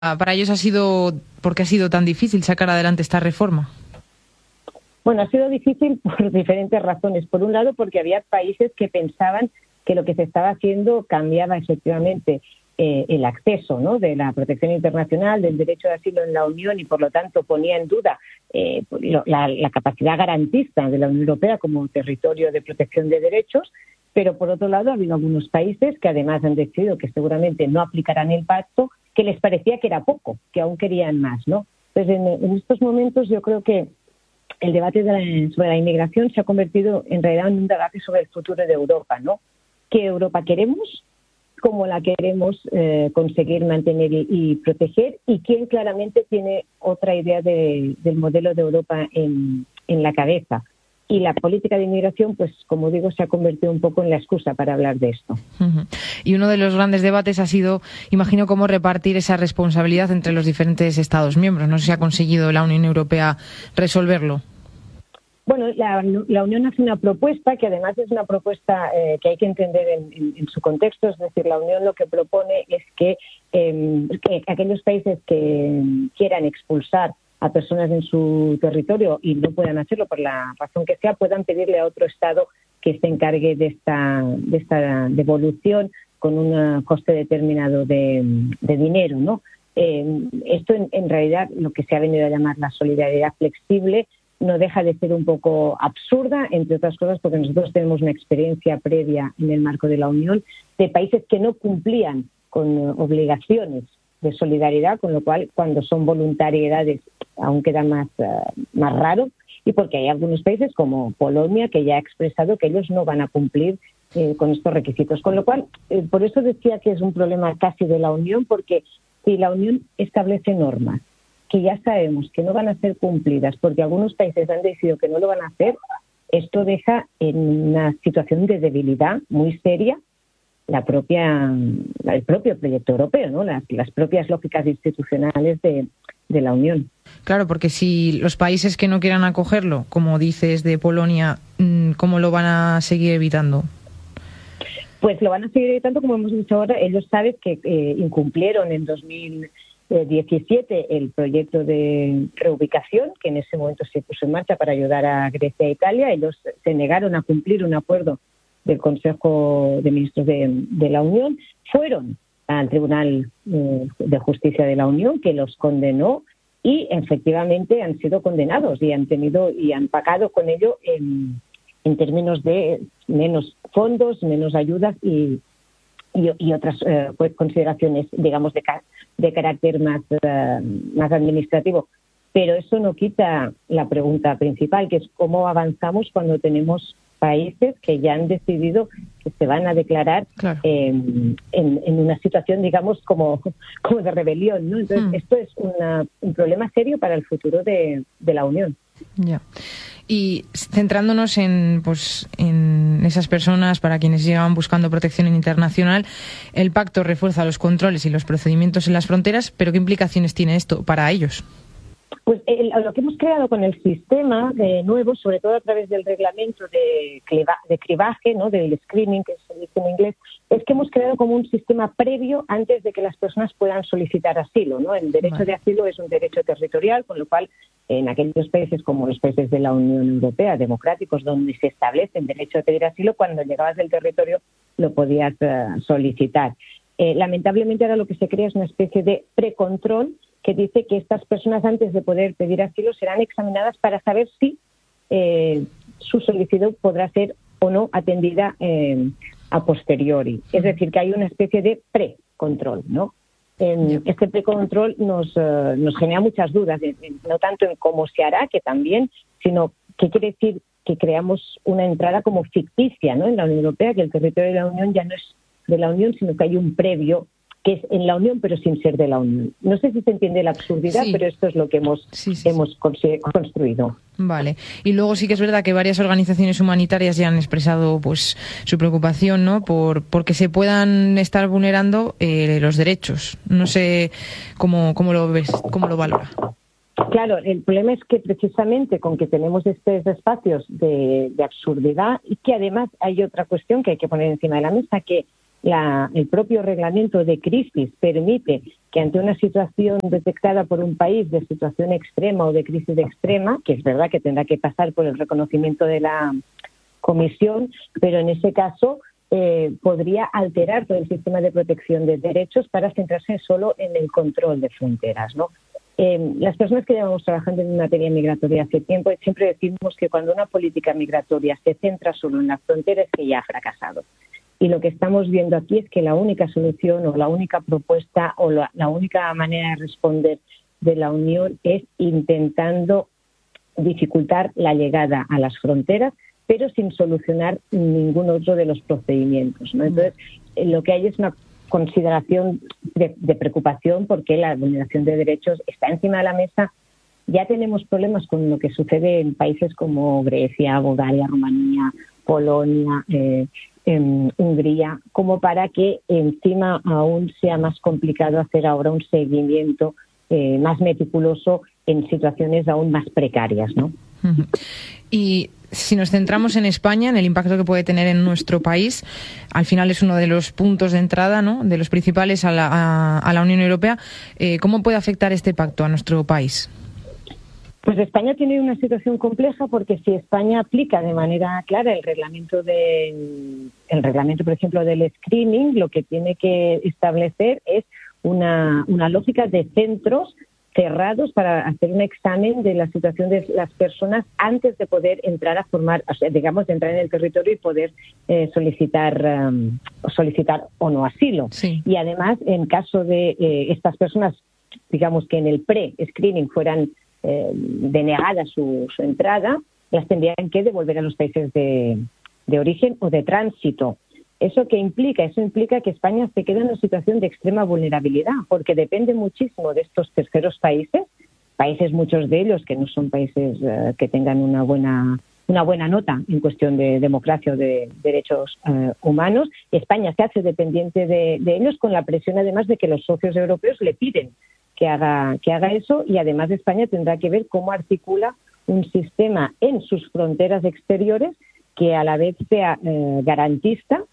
para ellos ¿por qué ha sido tan difícil sacar adelante esta reforma? Bueno, ha sido difícil por diferentes razones. Por un lado, porque había países que pensaban que lo que se estaba haciendo cambiaba efectivamente el acceso, ¿no?, de la protección internacional, del derecho de asilo en la Unión, y por lo tanto ponía en duda la capacidad garantista de la Unión Europea como territorio de protección de derechos. Pero por otro lado ha habido algunos países que además han decidido que seguramente no aplicarán el pacto, que les parecía que era poco, que aún querían más, ¿no? Entonces en estos momentos yo creo que el debate sobre la inmigración se ha convertido en realidad en un debate sobre el futuro de Europa, ¿no? ¿Qué Europa queremos? ¿Cómo la queremos conseguir mantener y proteger? ¿Y quién claramente tiene otra idea del modelo de Europa en la cabeza? Y la política de inmigración, pues como digo, se ha convertido un poco en la excusa para hablar de esto. Uh-huh. Y uno de los grandes debates ha sido, imagino, cómo repartir esa responsabilidad entre los diferentes Estados miembros. No sé si ha conseguido la Unión Europea resolverlo. Bueno, la Unión hace una propuesta que además es una propuesta que hay que entender en su contexto. Es decir, la Unión lo que propone es que aquellos países que quieran expulsar a personas en su territorio y no puedan hacerlo por la razón que sea, puedan pedirle a otro Estado que se encargue de esta devolución con un coste determinado de dinero, ¿no? Esto en realidad lo que se ha venido a llamar la solidaridad flexible no deja de ser un poco absurda, entre otras cosas porque nosotros tenemos una experiencia previa en el marco de la Unión de países que no cumplían con obligaciones de solidaridad, con lo cual cuando son voluntariedades aún queda más raro, y porque hay algunos países como Polonia que ya ha expresado que ellos no van a cumplir con estos requisitos, con lo cual por eso decía que es un problema casi de la Unión, porque si la Unión establece normas que ya sabemos que no van a ser cumplidas porque algunos países han decidido que no lo van a hacer, esto deja en una situación de debilidad muy seria el propio proyecto europeo, ¿no? Las propias lógicas institucionales de la Unión. Claro, porque si los países que no quieran acogerlo, como dices de Polonia, ¿cómo lo van a seguir evitando? Pues lo van a seguir evitando, como hemos dicho ahora. Ellos saben que incumplieron en 2017 el proyecto de reubicación, que en ese momento se puso en marcha para ayudar a Grecia e Italia. Ellos se negaron a cumplir un acuerdo del Consejo de Ministros de la Unión, fueron al Tribunal de Justicia de la Unión, que los condenó, y efectivamente han sido condenados y han pagado con ello en términos de menos fondos, menos ayudas y otras consideraciones, digamos, de carácter más administrativo. Pero eso no quita la pregunta principal, que es cómo avanzamos cuando tenemos países que ya han decidido que se van a declarar en una situación, digamos, como de rebelión, ¿no? Entonces, esto es un problema serio para el futuro de la Unión. Ya. Y centrándonos en esas personas para quienes llevan buscando protección internacional, el pacto refuerza los controles y los procedimientos en las fronteras, pero ¿qué implicaciones tiene esto para ellos? Pues lo que hemos creado con el sistema de nuevo, sobre todo a través del reglamento de cribaje, ¿no?, del screening, que se dice en inglés, es que hemos creado como un sistema previo antes de que las personas puedan solicitar asilo, ¿no? El derecho de asilo es un derecho territorial, con lo cual en aquellos países como los países de la Unión Europea, democráticos, donde se establece el derecho a pedir asilo, cuando llegabas del territorio lo podías solicitar. Lamentablemente ahora lo que se crea es una especie de precontrol que dice que estas personas, antes de poder pedir asilo, serán examinadas para saber si su solicitud podrá ser o no atendida a posteriori. Es decir, que hay una especie de precontrol, ¿no? Este precontrol nos genera muchas dudas, no tanto en cómo se hará, que también, sino qué quiere decir que creamos una entrada como ficticia, ¿no?, en la Unión Europea, que el territorio de la Unión ya no es de la Unión, sino que hay un previo que es en la Unión, pero sin ser de la Unión. No sé si se entiende la absurdidad, pero esto es lo que hemos construido. Vale. Y luego sí que es verdad que varias organizaciones humanitarias ya han expresado pues su preocupación, ¿no?, porque se puedan estar vulnerando los derechos. No sé cómo lo ves, cómo lo valora. Claro, el problema es que precisamente con que tenemos estos espacios de absurdidad, y que además hay otra cuestión que hay que poner encima de la mesa, que el propio reglamento de crisis permite que ante una situación detectada por un país de situación extrema o de crisis extrema, que es verdad que tendrá que pasar por el reconocimiento de la Comisión, pero en ese caso podría alterar todo el sistema de protección de derechos para centrarse solo en el control de fronteras, ¿no? Las personas que llevamos trabajando en materia migratoria hace tiempo siempre decimos que cuando una política migratoria se centra solo en la frontera es que ya ha fracasado. Y lo que estamos viendo aquí es que la única solución o la única propuesta o la única manera de responder de la Unión es intentando dificultar la llegada a las fronteras, pero sin solucionar ningún otro de los procedimientos, ¿no? Entonces, lo que hay es una consideración de preocupación porque la vulneración de derechos está encima de la mesa. Ya tenemos problemas con lo que sucede en países como Grecia, Bulgaria, Rumanía, Polonia, Hungría, como para que encima aún sea más complicado hacer ahora un seguimiento más meticuloso en situaciones aún más precarias, ¿no? Y si nos centramos en España, en el impacto que puede tener en nuestro país, al final es uno de los puntos de entrada, ¿no?, de los principales a la Unión Europea. ¿Cómo puede afectar este pacto a nuestro país? Pues España tiene una situación compleja porque si España aplica de manera clara el reglamento, por ejemplo, del screening, lo que tiene que establecer es una lógica de centros cerrados para hacer un examen de la situación de las personas antes de poder entrar a formar, o sea, digamos, de entrar en el territorio y poder solicitar o no asilo. Sí. Y además, en caso de estas personas, digamos que en el pre-screening fueran denegada su entrada, las tendrían que devolver a los países de origen o de tránsito. ¿Eso qué implica? Eso implica que España se queda en una situación de extrema vulnerabilidad, porque depende muchísimo de estos terceros países muchos de ellos que no son países que tengan una buena nota en cuestión de democracia o de derechos humanos. España se hace dependiente de ellos, con la presión además de que los socios europeos le piden que haga eso, y además España tendrá que ver cómo articula un sistema en sus fronteras exteriores que a la vez sea garantista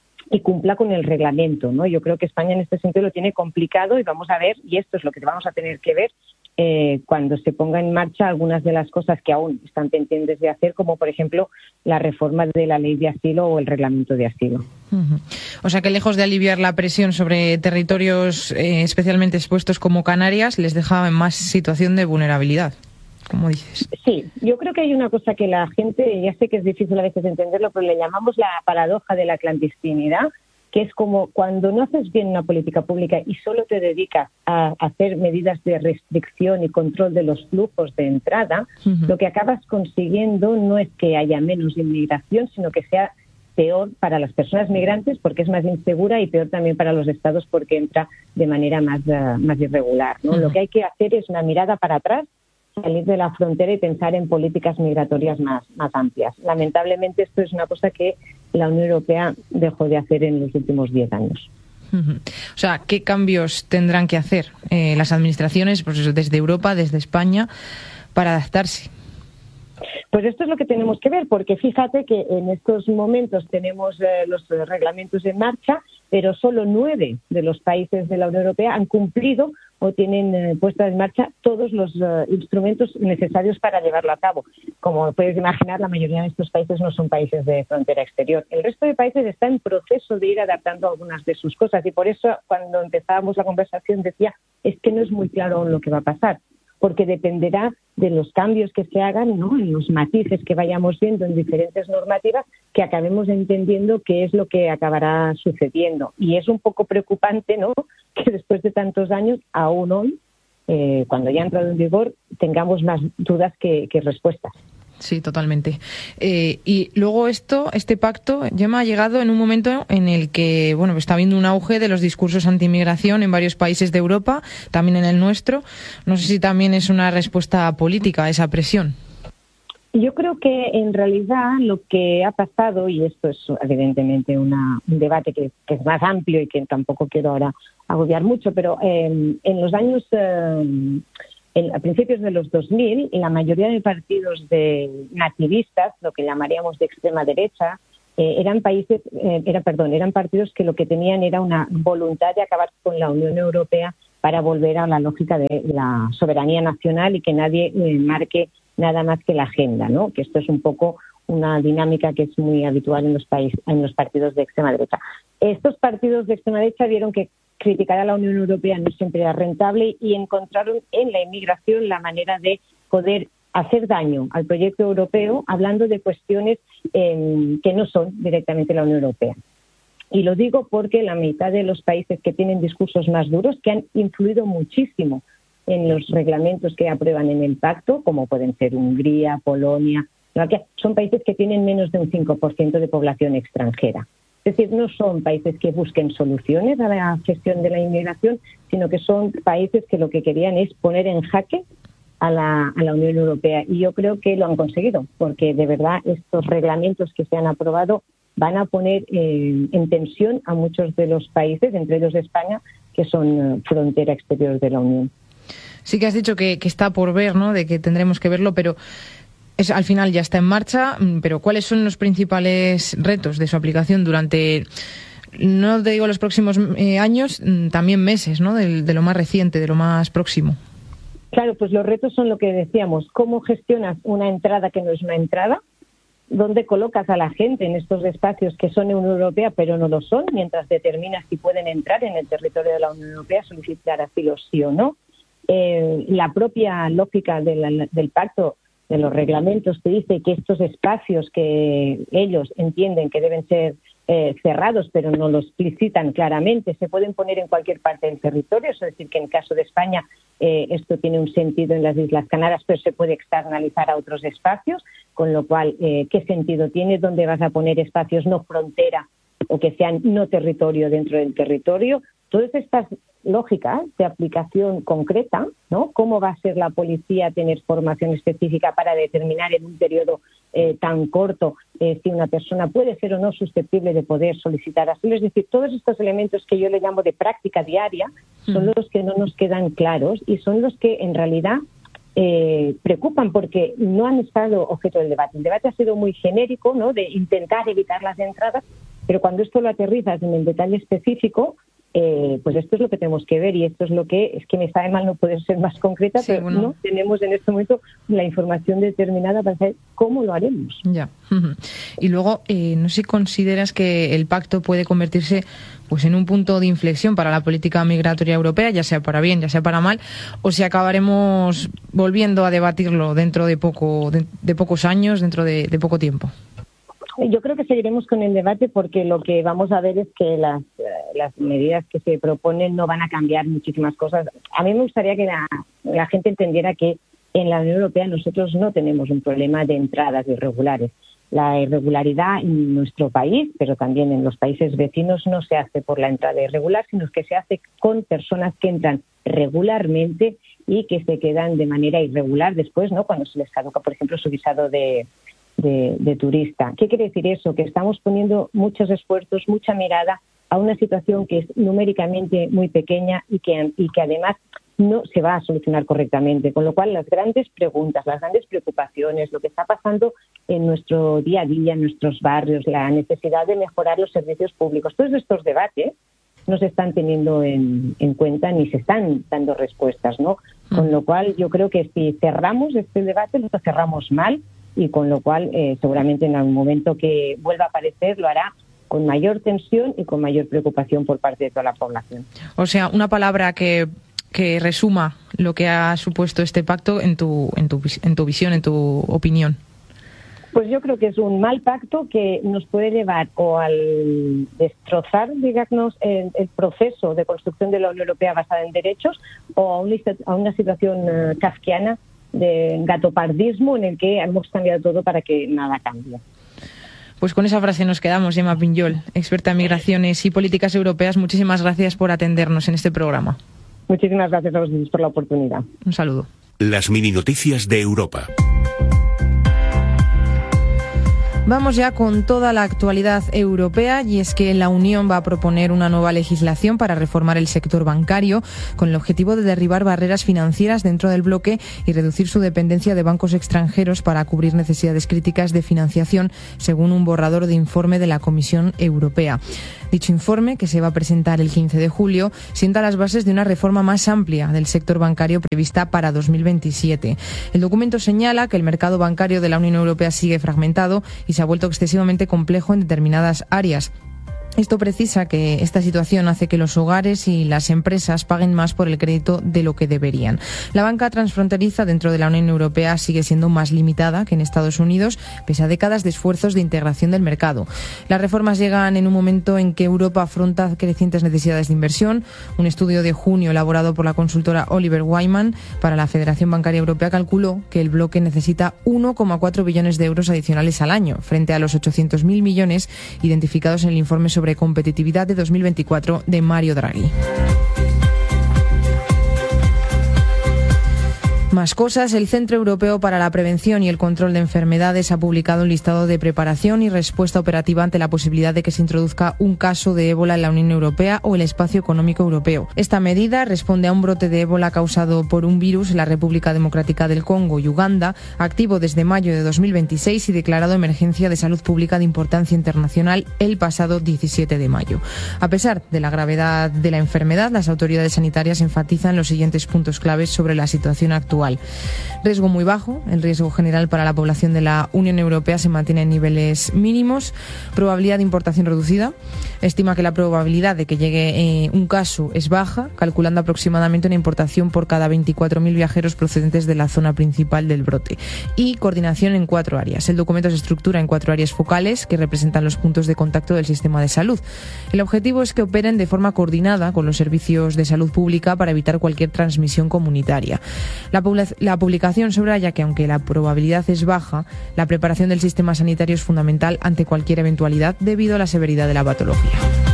y cumpla con el reglamento, ¿no? Yo creo que España en este sentido lo tiene complicado y vamos a ver, y esto es lo que vamos a tener que ver cuando se ponga en marcha algunas de las cosas que aún están pendientes de hacer, como por ejemplo la reforma de la ley de asilo o el reglamento de asilo. Uh-huh. O sea que lejos de aliviar la presión sobre territorios especialmente expuestos como Canarias, les deja en más situación de vulnerabilidad, como dices. Sí, yo creo que hay una cosa que la gente, ya sé que es difícil a veces entenderlo, pero le llamamos la paradoja de la clandestinidad, que es como cuando no haces bien una política pública y solo te dedicas a hacer medidas de restricción y control de los flujos de entrada, lo que acabas consiguiendo no es que haya menos inmigración, sino que sea peor para las personas migrantes porque es más insegura y peor también para los estados porque entra de manera más irregular, ¿no? Lo que hay que hacer es una mirada para atrás, salir de la frontera y pensar en políticas migratorias más amplias. Lamentablemente esto es una cosa que la Unión Europea dejó de hacer en los últimos 10 años. O sea, ¿qué cambios tendrán que hacer las administraciones, pues eso, desde Europa, desde España, para adaptarse? Pues esto es lo que tenemos que ver, porque fíjate que en estos momentos tenemos los reglamentos en marcha, pero solo 9 de los países de la Unión Europea han cumplido o tienen puesta en marcha todos los instrumentos necesarios para llevarlo a cabo. Como puedes imaginar, la mayoría de estos países no son países de frontera exterior. El resto de países está en proceso de ir adaptando algunas de sus cosas y por eso cuando empezábamos la conversación decía, es que no es muy claro aún lo que va a pasar, porque dependerá de los cambios que se hagan, ¿no?, en los matices que vayamos viendo en diferentes normativas, que acabemos entendiendo qué es lo que acabará sucediendo. Y es un poco preocupante, ¿no?, que después de tantos años, aún hoy, cuando ya ha entrado en vigor, tengamos más dudas que respuestas. Sí, totalmente. Y luego este pacto ya me ha llegado en un momento en el que, bueno, está habiendo un auge de los discursos anti-inmigración en varios países de Europa, también en el nuestro. No sé si también es una respuesta política a esa presión. Yo creo que en realidad lo que ha pasado, y esto es evidentemente un debate que es más amplio y que tampoco quiero ahora agobiar mucho, pero en los años... a principios de los 2000, la mayoría de partidos de nativistas, lo que llamaríamos de extrema derecha, eran partidos que lo que tenían era una voluntad de acabar con la Unión Europea para volver a la lógica de la soberanía nacional y que nadie marque nada más que la agenda, ¿no? Que esto es un poco una dinámica que es muy habitual en los partidos de extrema derecha. Estos partidos de extrema derecha vieron que criticar a la Unión Europea no siempre era rentable y encontraron en la inmigración la manera de poder hacer daño al proyecto europeo hablando de cuestiones que no son directamente la Unión Europea. Y lo digo porque la mitad de los países que tienen discursos más duros, que han influido muchísimo en los reglamentos que aprueban en el pacto, como pueden ser Hungría, Polonia, son países que tienen menos de un 5% de población extranjera. Es decir, no son países que busquen soluciones a la gestión de la inmigración, sino que son países que lo que querían es poner en jaque a la Unión Europea. Y yo creo que lo han conseguido, porque de verdad estos reglamentos que se han aprobado van a poner en tensión a muchos de los países, entre ellos España, que son frontera exterior de la Unión. Sí que has dicho que está por ver, ¿no? De que tendremos que verlo, pero al final ya está en marcha. Pero ¿cuáles son los principales retos de su aplicación durante, no te digo los próximos años, también meses, ¿no? De lo más reciente, de lo más próximo? Claro, pues los retos son lo que decíamos. ¿Cómo gestionas una entrada que no es una entrada? ¿Dónde colocas a la gente en estos espacios que son Unión Europea pero no lo son, mientras determinas si pueden entrar en el territorio de la Unión Europea, solicitar asilo sí o no? La propia lógica del pacto, de los reglamentos, te dice que estos espacios que ellos entienden que deben ser cerrados, pero no lo explicitan claramente, se pueden poner en cualquier parte del territorio. Es decir, que en el caso de España esto tiene un sentido en las Islas Canarias, pero se puede externalizar a otros espacios, con lo cual, ¿qué sentido tiene? ¿Dónde vas a poner espacios no frontera o que sean no territorio dentro del territorio? Todas estas lógicas de aplicación concreta, ¿no? ¿Cómo va a ser la policía tener formación específica para determinar en un periodo tan corto si una persona puede ser o no susceptible de poder solicitar asilo? Es decir, todos estos elementos que yo le llamo de práctica diaria son los que no nos quedan claros y son los que en realidad preocupan, porque no han estado objeto del debate. El debate ha sido muy genérico, ¿no? De intentar evitar las entradas, pero cuando esto lo aterrizas en el detalle específico, pues esto es lo que tenemos que ver, y esto es lo que es que me sabe mal no poder ser más concreta, sí, pero bueno, no tenemos en este momento la información determinada para saber cómo lo haremos. Ya. Y luego, no sé si consideras que el pacto puede convertirse pues en un punto de inflexión para la política migratoria europea, ya sea para bien, ya sea para mal, o si acabaremos volviendo a debatirlo dentro de pocos años, dentro de poco tiempo. Yo creo que seguiremos con el debate, porque lo que vamos a ver es que las medidas que se proponen no van a cambiar muchísimas cosas. A mí me gustaría que la gente entendiera que en la Unión Europea nosotros no tenemos un problema de entradas irregulares. La irregularidad en nuestro país, pero también en los países vecinos, no se hace por la entrada irregular, sino que se hace con personas que entran regularmente y que se quedan de manera irregular después, ¿no? Cuando se les caduca, por ejemplo, su visado de turista. ¿Qué quiere decir eso? Que estamos poniendo muchos esfuerzos, mucha mirada a una situación que es numéricamente muy pequeña y que además no se va a solucionar correctamente. Con lo cual, las grandes preguntas, las grandes preocupaciones, lo que está pasando en nuestro día a día, en nuestros barrios, la necesidad de mejorar los servicios públicos, todos estos debates no se están teniendo en cuenta ni se están dando respuestas, ¿no? Con lo cual, yo creo que si cerramos este debate, lo cerramos mal, y con lo cual seguramente en algún momento que vuelva a aparecer lo hará con mayor tensión y con mayor preocupación por parte de toda la población. O sea, una palabra que resuma lo que ha supuesto este pacto en tu visión, en tu opinión. Pues yo creo que es un mal pacto que nos puede llevar o al destrozar, digamos, el proceso de construcción de la Unión Europea basada en derechos, o a una situación kafkiana de gatopardismo en el que hemos cambiado todo para que nada cambie. Pues con esa frase nos quedamos. Gemma Pinjol, experta en migraciones y políticas europeas, muchísimas gracias por atendernos en este programa. Muchísimas gracias a vosotros por la oportunidad. Un saludo. Las mini noticias de Europa. Vamos ya con toda la actualidad europea, y es que la Unión va a proponer una nueva legislación para reformar el sector bancario con el objetivo de derribar barreras financieras dentro del bloque y reducir su dependencia de bancos extranjeros para cubrir necesidades críticas de financiación, según un borrador de informe de la Comisión Europea. Dicho informe, que se va a presentar el 15 de julio, sienta las bases de una reforma más amplia del sector bancario prevista para 2027. El documento señala que el mercado bancario de la Unión Europea sigue fragmentado y se ha vuelto excesivamente complejo en determinadas áreas. Esto precisa que esta situación hace que los hogares y las empresas paguen más por el crédito de lo que deberían. La banca transfronteriza dentro de la Unión Europea sigue siendo más limitada que en Estados Unidos, pese a décadas de esfuerzos de integración del mercado. Las reformas llegan en un momento en que Europa afronta crecientes necesidades de inversión. Un estudio de junio elaborado por la consultora Oliver Wyman para la Federación Bancaria Europea calculó que el bloque necesita 1,4 billones de euros adicionales al año, frente a los 800.000 millones identificados en el informe sobre competitividad de 2024 de Mario Draghi. Más cosas. El Centro Europeo para la Prevención y el Control de Enfermedades ha publicado un listado de preparación y respuesta operativa ante la posibilidad de que se introduzca un caso de ébola en la Unión Europea o el Espacio Económico Europeo. Esta medida responde a un brote de ébola causado por un virus en la República Democrática del Congo y Uganda, activo desde mayo de 2026 y declarado emergencia de salud pública de importancia internacional el pasado 17 de mayo. A pesar de la gravedad de la enfermedad, las autoridades sanitarias enfatizan los siguientes puntos claves sobre la situación actual. Riesgo muy bajo. El riesgo general para la población de la Unión Europea se mantiene en niveles mínimos. Probabilidad de importación reducida. Estima que la probabilidad de que llegue un caso es baja, calculando aproximadamente una importación por cada 24.000 viajeros procedentes de la zona principal del brote. Y coordinación en 4 áreas. El documento se estructura en 4 áreas focales que representan los puntos de contacto del sistema de salud. El objetivo es que operen de forma coordinada con los servicios de salud pública para evitar cualquier transmisión comunitaria. La publicación subraya que, aunque la probabilidad es baja, la preparación del sistema sanitario es fundamental ante cualquier eventualidad debido a la severidad de la patología.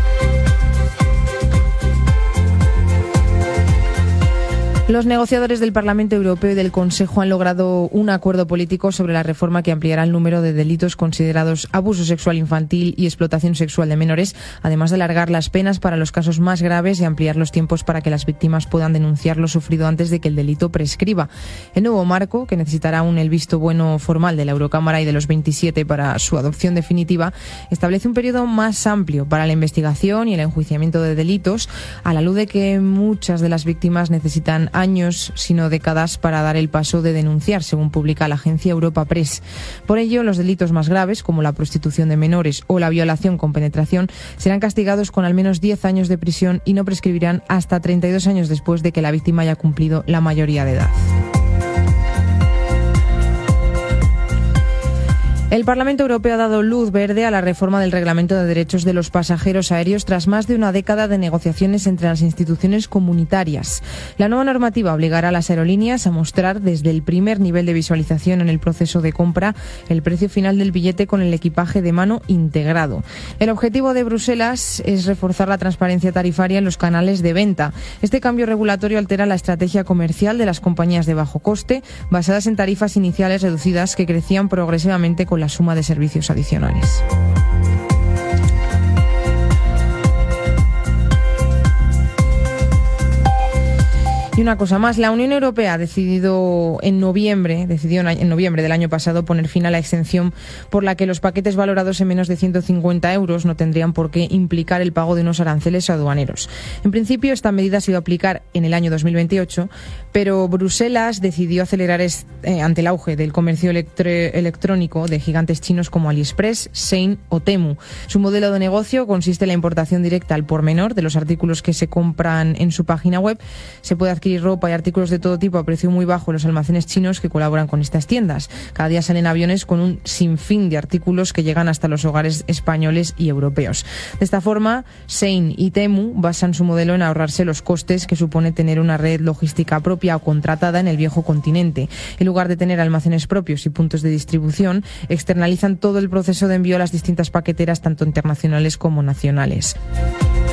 Los negociadores del Parlamento Europeo y del Consejo han logrado un acuerdo político sobre la reforma que ampliará el número de delitos considerados abuso sexual infantil y explotación sexual de menores, además de alargar las penas para los casos más graves y ampliar los tiempos para que las víctimas puedan denunciar lo sufrido antes de que el delito prescriba. El nuevo marco, que necesitará aún el visto bueno formal de la Eurocámara y de los 27 para su adopción definitiva, establece un periodo más amplio para la investigación y el enjuiciamiento de delitos, a la luz de que muchas de las víctimas necesitan años, sino décadas, para dar el paso de denunciar, según publica la agencia Europa Press. Por ello, los delitos más graves, como la prostitución de menores o la violación con penetración, serán castigados con al menos 10 años de prisión y no prescribirán hasta 32 años después de que la víctima haya cumplido la mayoría de edad. El Parlamento Europeo ha dado luz verde a la reforma del Reglamento de Derechos de los Pasajeros Aéreos tras más de una década de negociaciones entre las instituciones comunitarias. La nueva normativa obligará a las aerolíneas a mostrar desde el primer nivel de visualización en el proceso de compra el precio final del billete con el equipaje de mano integrado. El objetivo de Bruselas es reforzar la transparencia tarifaria en los canales de venta. Este cambio regulatorio altera la estrategia comercial de las compañías de bajo coste, basadas en tarifas iniciales reducidas que crecían progresivamente con la suma de servicios adicionales. Y una cosa más, la Unión Europea decidió en noviembre del año pasado poner fin a la exención por la que los paquetes valorados en menos de 150 euros no tendrían por qué implicar el pago de unos aranceles aduaneros. En principio, esta medida se iba a aplicar en el año 2028, pero Bruselas decidió acelerar ante el auge del comercio electrónico de gigantes chinos como AliExpress, Shein o Temu. Su modelo de negocio consiste en la importación directa al por menor de los artículos que se compran en su página web. Se puede adquirir ropa y artículos de todo tipo a precio muy bajo en los almacenes chinos que colaboran con estas tiendas. Cada día salen aviones con un sinfín de artículos que llegan hasta los hogares españoles y europeos. De esta forma, Shein y Temu basan su modelo en ahorrarse los costes que supone tener una red logística propia o contratada en el viejo continente. En lugar de tener almacenes propios y puntos de distribución, externalizan todo el proceso de envío a las distintas paqueteras, tanto internacionales como nacionales.